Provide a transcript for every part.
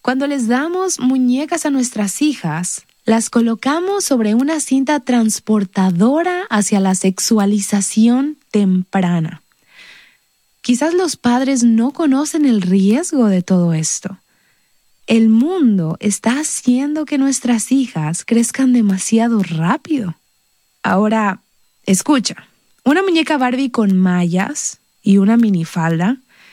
Cuando les damos muñecas a nuestras hijas, las colocamos sobre una cinta transportadora hacia la sexualización temprana. Quizás los padres no conocen el riesgo de todo esto. El mundo está haciendo que nuestras hijas crezcan demasiado rápido. Ahora, escucha, una muñeca Barbie con mallas y una minifalda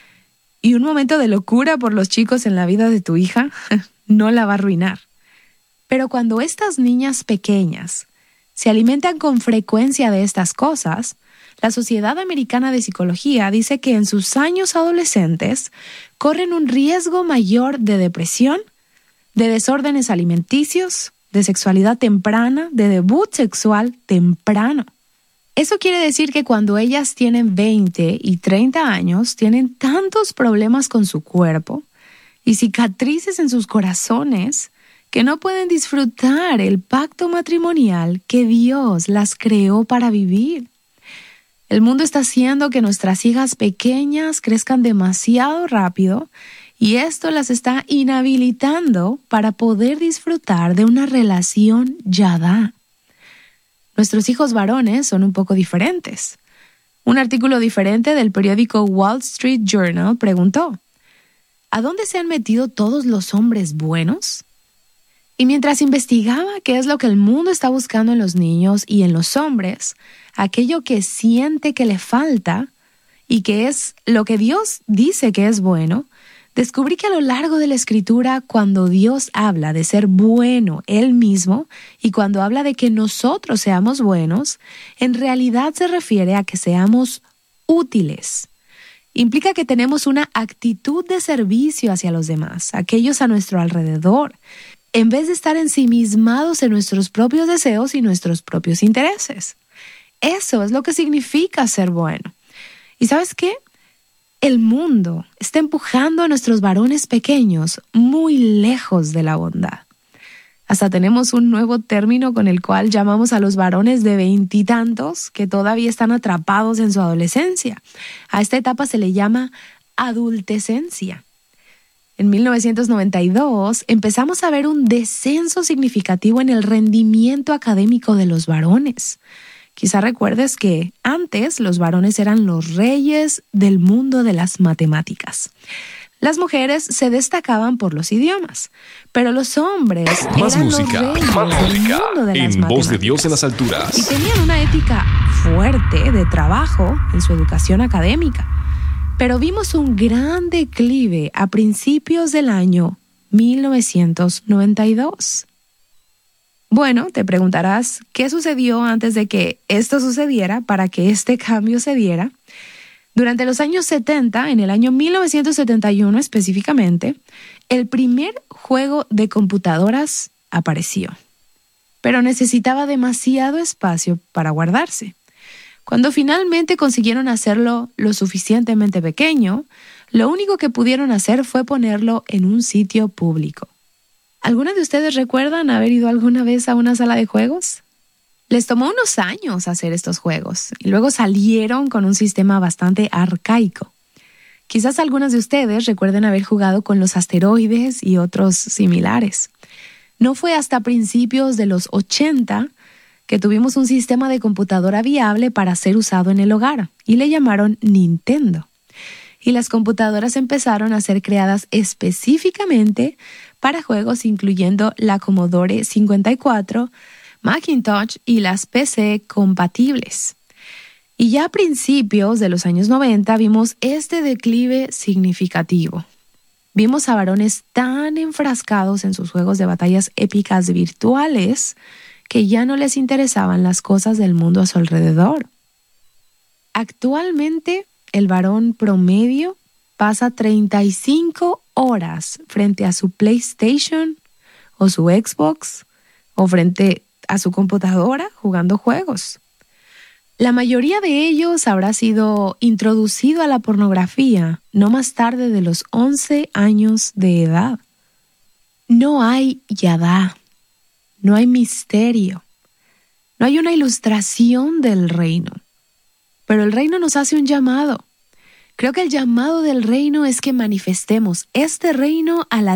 y un momento de locura por los chicos en la vida de tu hija no la va a arruinar. Pero cuando estas niñas pequeñas se alimentan con frecuencia de estas cosas, la Sociedad Americana de Psicología dice que en sus años adolescentes corren un riesgo mayor de depresión, de desórdenes alimenticios, de sexualidad temprana, de debut sexual temprano. Eso quiere decir que cuando ellas tienen 20 y 30 años, tienen tantos problemas con su cuerpo y cicatrices en sus corazones que no pueden disfrutar el pacto matrimonial que Dios las creó para vivir. El mundo está haciendo que nuestras hijas pequeñas crezcan demasiado rápido y esto las está inhabilitando para poder disfrutar de una relación yadá. Nuestros hijos varones son un poco diferentes. Un artículo diferente del periódico Wall Street Journal preguntó: ¿a dónde se han metido todos los hombres buenos? Y mientras investigaba qué es lo que el mundo está buscando en los niños y en los hombres, aquello que siente que le falta y que es lo que Dios dice que es bueno, descubrí que a lo largo de la Escritura, cuando Dios habla de ser bueno Él mismo y cuando habla de que nosotros seamos buenos, en realidad se refiere a que seamos útiles. Implica que tenemos una actitud de servicio hacia los demás, aquellos a nuestro alrededor, en vez de estar ensimismados en nuestros propios deseos y nuestros propios intereses. Eso es lo que significa ser bueno. ¿Y sabes qué? El mundo está empujando a nuestros varones pequeños muy lejos de la bondad. Hasta tenemos un nuevo término con el cual llamamos a los varones de 20 y tantos que todavía están atrapados en su adolescencia. A esta etapa se le llama adultescencia. En 1992 empezamos a ver un descenso significativo en el rendimiento académico de los varones. Quizá recuerdes que antes los varones eran los reyes del mundo de las matemáticas. Las mujeres se destacaban por los idiomas, pero los hombres Más eran música, los reyes más del música, mundo de las en Voz de matemáticas. Dios en las alturas. Y tenían una ética fuerte de trabajo en su educación académica. Pero vimos un gran declive a principios del año 1992. Bueno, te preguntarás, ¿qué sucedió antes de que esto sucediera para que este cambio se diera? Durante los años 70, en el año 1971 específicamente, el primer juego de computadoras apareció, pero necesitaba demasiado espacio para guardarse. Cuando finalmente consiguieron hacerlo lo suficientemente pequeño, lo único que pudieron hacer fue ponerlo en un sitio público. ¿Alguna de ustedes recuerdan haber ido alguna vez a una sala de juegos? Les tomó unos años hacer estos juegos y luego salieron con un sistema bastante arcaico. Quizás algunas de ustedes recuerden haber jugado con los asteroides y otros similares. No fue hasta principios de los 80 que tuvimos un sistema de computadora viable para ser usado en el hogar y le llamaron Nintendo. Y las computadoras empezaron a ser creadas específicamente para juegos incluyendo la Commodore 54, Macintosh y las PC compatibles. Y ya a principios de los años 90 vimos este declive significativo. Vimos a varones tan enfrascados en sus juegos de batallas épicas virtuales que ya no les interesaban las cosas del mundo a su alrededor. Actualmente, el varón promedio pasa 35 horas frente a su PlayStation o su Xbox o frente a su computadora jugando juegos. La mayoría de ellos habrá sido introducido a la pornografía no más tarde de los 11 años de edad. No hay yadá, no hay misterio, no hay una ilustración del reino. Pero el reino nos hace un llamado. Creo que el llamado del reino es que manifestemos este reino a la